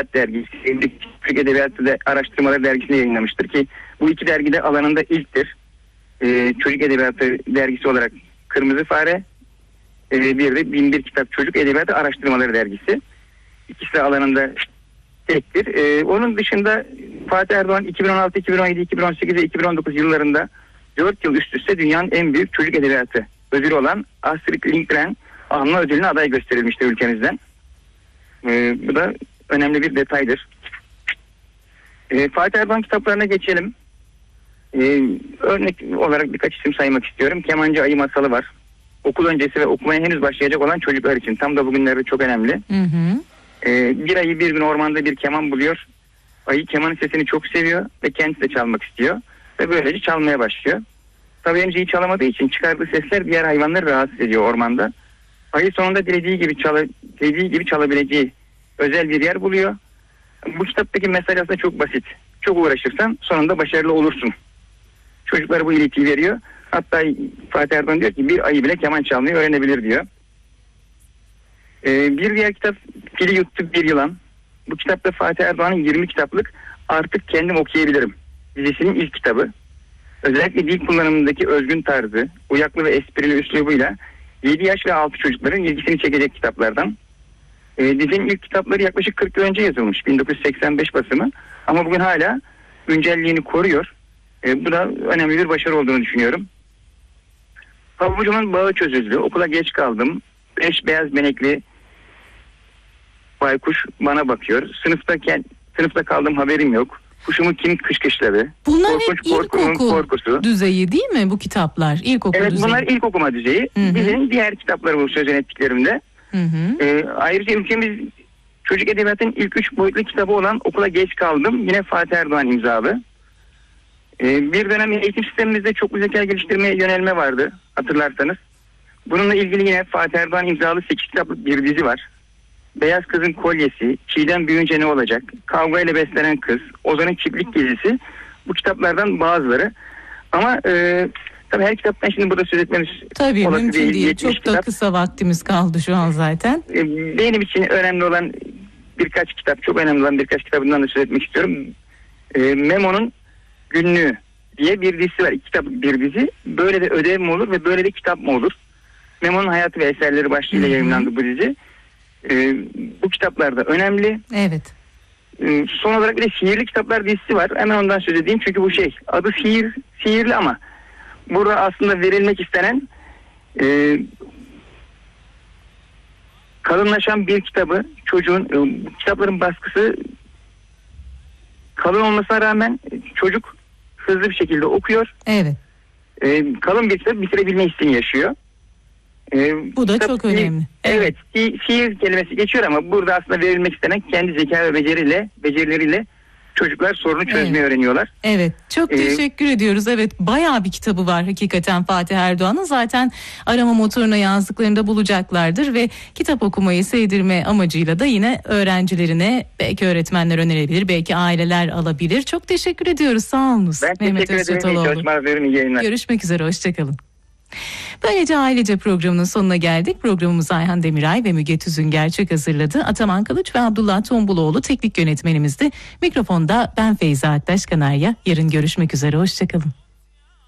Edebiyat Dergisi, Çocuk Edebiyatı Araştırmaları Dergisi'nde yayınlamıştır ki bu iki dergide alanında ilktir. Çocuk Edebiyatı Dergisi olarak Kırmızı Fare, bir de 1001 Kitap Çocuk Edebiyatı Araştırmaları Dergisi. İkisi de alanında tektir. Onun dışında Fatih Erdoğan 2016, 2017, 2018 ve 2019 yıllarında 4 yıl üst üste dünyanın en büyük çocuk edebiyatı ödülü olan Astrid Lindgren anma ödülüne aday gösterilmiştir ülkemizden. Bu da önemli bir detaydır. Fatih Erdoğan kitaplarına geçelim. Örnek olarak birkaç isim saymak istiyorum. Kemancı Ayı Masalı var. Okul öncesi ve okumaya henüz başlayacak olan çocuklar için. Tam da bugünlerde çok önemli. Hı hı. Bir ayı bir gün ormanda bir keman buluyor. Ayı kemanın sesini çok seviyor ve kendisi de çalmak istiyor. Ve böylece çalmaya başlıyor. Tabii önce iyi çalamadığı için çıkardığı sesler diğer hayvanları rahatsız ediyor ormanda. Ayı sonunda dilediği gibi çalabileceği özel bir yer buluyor. Bu kitaptaki mesaj aslında çok basit. Çok uğraşırsan sonunda başarılı olursun. Çocuklara bu iletiyi veriyor. Hatta Fatih Erdoğan diyor ki bir ayı bile keman çalmayı öğrenebilir diyor. Bir diğer kitap Fili Yuttu Bir Yılan. Bu kitapta Fatih Erdoğan'ın 20 kitaplık Artık Kendim Okuyabilirim dizisinin ilk kitabı. Özellikle dil kullanımındaki özgün tarzı, uyaklı ve esprili üslubuyla 7 yaş ve altı çocukların ilgisini çekecek kitaplardan. Dizinin ilk kitapları yaklaşık 40 yıl önce yazılmış. 1985 basımı. Ama bugün hala güncelliğini koruyor. Bu da önemli bir başarı olduğunu düşünüyorum. Havucumun bağı çözüldü. Okula geç kaldım. 5 beyaz benekli baykuş bana bakıyor. Sınıfta kaldım, haberim yok. Kuşumu kim kışkışladı? Bunlar hep ilkokul düzeyi değil mi bu kitaplar? İlkokul evet, düzeyi. Bunlar ilkokuma düzeyi. Bizim diğer kitapları bu sözün ettiklerimde. Ayrıca ülkemiz çocuk edebiyatının ilk 3 boyutlu kitabı olan Okula Geç Kaldım yine Fatih Erdoğan imzalı. Bir dönem eğitim sistemimizde çoklu zeka geliştirmeye yönelme vardı hatırlarsanız. Bununla ilgili yine Fatih Erdoğan imzalı 8 kitaplık bir dizi var. Beyaz Kızın Kolyesi, Çiğdem Büyüyünce Ne Olacak, Kavgayla Beslenen Kız, Ozan'ın Çiftlik Gezisi, bu kitaplardan bazıları. Ama tabii her kitaptan şimdi burada söz etmemiz tabii mümkün değil. Çok da kısa vaktimiz kaldı şu an zaten. Benim için önemli olan birkaç kitap, çok önemli olan birkaç kitabından da söz etmek istiyorum. Memo'nun Günlüğü diye bir dizisi var. 2 kitaplık bir dizi. Böyle de ödev mi olur ve böyle de kitap mı olur? Memo'nun hayatı ve eserleri başlığıyla yayınlandı bu dizi. Bu kitaplar da önemli. Evet. Son olarak bir de sihirli kitaplar dizisi var. Hemen ondan söz edeyim çünkü bu adı sihirli ama burada aslında verilmek istenen kalınlaşan bir kitabı çocuğun kitapların baskısı kalın olmasına rağmen çocuk hızlı bir şekilde okuyor. Evet. Kalın bir kitap bitirebilme hissini yaşıyor. Bu da çok önemli. Evet. Sihir kelimesi geçiyor ama burada aslında verilmek istenen kendi zeka ve becerileriyle çocuklar sorunu çözmeyi öğreniyorlar. Evet. Çok teşekkür ediyoruz. Evet. Bayağı bir kitabı var hakikaten Fatih Erdoğan'ın. Zaten arama motoruna yazdıklarında bulacaklardır ve kitap okumayı sevdirme amacıyla da yine öğrencilerine belki öğretmenler önerebilir, belki aileler alabilir. Çok teşekkür ediyoruz. Sağ olunuz. Ben teşekkür ederim. İyi çalışmalar, iyi yayınlar. Görüşmek üzere. Hoşçakalın. Böylece Ailece programının sonuna geldik. Programımızı Ayhan Demiray ve Müge Tüzün Gerçek hazırladı. Ataman Kılıç ve Abdullah Tombuloğlu teknik yönetmenimizdi. Mikrofonda ben Feyza Aktaş Kanarya. Yarın görüşmek üzere. Hoşçakalın.